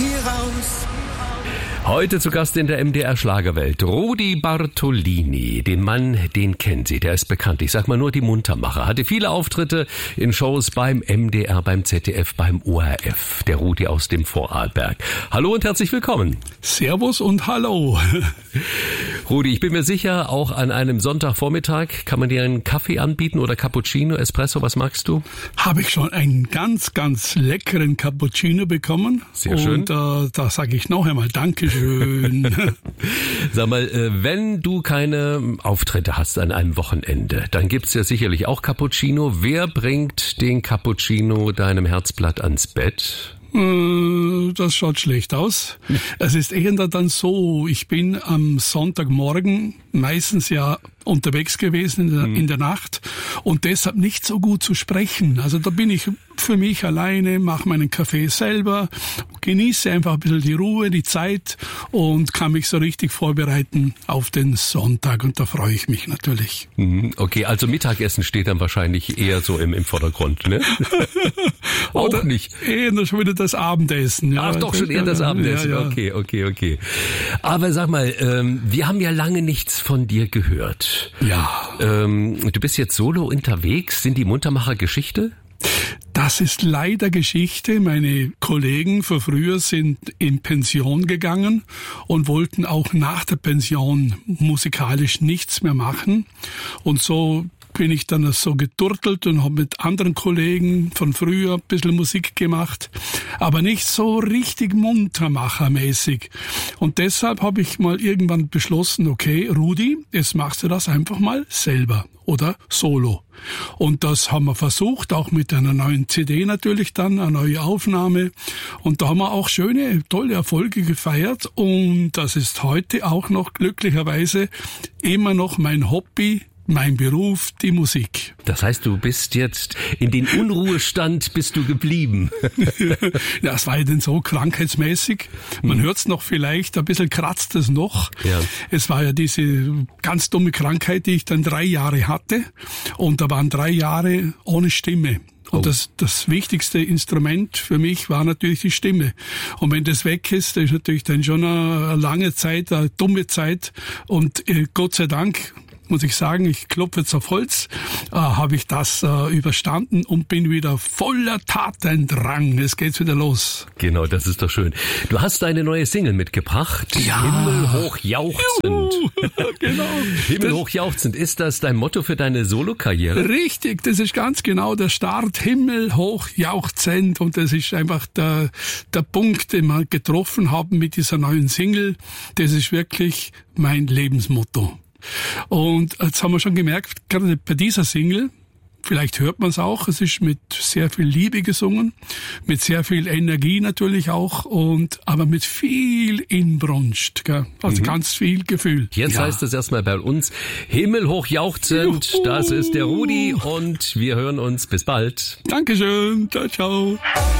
hieraus. Heute zu Gast in der MDR Schlagerwelt Rudi Bartolini. Den Mann, den kennen Sie, der ist bekannt. Ich sag mal nur die Muntermacher. Hatte viele Auftritte in Shows beim MDR, beim ZDF, beim ORF. Der Rudi aus dem Vorarlberg. Hallo und herzlich willkommen. Servus und hallo. Rudi, ich bin mir sicher, auch an einem Sonntagvormittag kann man dir einen Kaffee anbieten oder Cappuccino, Espresso, was magst du? Habe ich schon einen ganz, ganz leckeren Cappuccino bekommen. Sehr schön. Und da sage ich noch einmal Dankeschön. Sag mal, wenn du keine Auftritte hast an einem Wochenende, dann gibt's ja sicherlich auch Cappuccino. Wer bringt den Cappuccino deinem Herzblatt ans Bett? Das schaut schlecht aus. Es ist eher dann so, ich bin am Sonntagmorgen meistens ja unterwegs gewesen in der Nacht und deshalb nicht so gut zu sprechen. Also da bin ich für mich alleine, mache meinen Kaffee selber, genieße einfach ein bisschen die Ruhe, die Zeit und kann mich so richtig vorbereiten auf den Sonntag und da freue ich mich natürlich. Okay, also Mittagessen steht dann wahrscheinlich eher so im Vordergrund, ne? Auch Oder nicht. Eher schon wieder das Abendessen. Ja. Ach doch, schon eher das Abendessen. Ja. Okay. Aber sag mal, wir haben ja lange nichts von dir gehört. Ja. Du bist jetzt solo unterwegs. Sind die Muntermacher Geschichte? Das ist leider Geschichte. Meine Kollegen von früher sind in Pension gegangen und wollten auch nach der Pension musikalisch nichts mehr machen. Und so bin ich dann so geturtelt und habe mit anderen Kollegen von früher ein bisschen Musik gemacht, aber nicht so richtig muntermachermäßig. Und deshalb habe ich mal irgendwann beschlossen, okay, Rudi, jetzt machst du das einfach mal selber oder solo. Und das haben wir versucht, auch mit einer neuen CD natürlich dann, eine neue Aufnahme. Und da haben wir auch schöne, tolle Erfolge gefeiert. Und das ist heute auch noch glücklicherweise immer noch mein Hobby, mein Beruf, die Musik. Das heißt, du bist jetzt in den Unruhestand bist du geblieben. Ja, es war ja denn so krankheitsmäßig. Man hört's noch vielleicht, ein bisschen kratzt es noch. Ja. Es war ja diese ganz dumme Krankheit, die ich dann 3 Jahre hatte. Und da waren 3 Jahre ohne Stimme. Und das wichtigste Instrument für mich war natürlich die Stimme. Und wenn das weg ist, das ist natürlich dann schon eine lange Zeit, eine dumme Zeit. Und Gott sei Dank, muss ich sagen, ich klopfe jetzt auf Holz, habe ich das überstanden und bin wieder voller Tatendrang. Es geht wieder los. Genau, das ist doch schön. Du hast eine neue Single mitgebracht. Ja. Himmelhoch jauchzend. Genau. Himmelhoch jauchzend. Ist das dein Motto für deine Solokarriere? Richtig, das ist ganz genau der Start. Himmelhoch jauchzend. Und das ist einfach der Punkt, den wir getroffen haben mit dieser neuen Single. Das ist wirklich mein Lebensmotto. Und jetzt haben wir schon gemerkt, gerade bei dieser Single, vielleicht hört man es auch, es ist mit sehr viel Liebe gesungen, mit sehr viel Energie natürlich auch, aber mit viel Inbrunst, gell? Also ganz viel Gefühl. Jetzt heißt es erstmal bei uns Himmelhoch jauchzend. Das ist der Rudi und wir hören uns. Bis bald. Dankeschön. Ciao, ciao.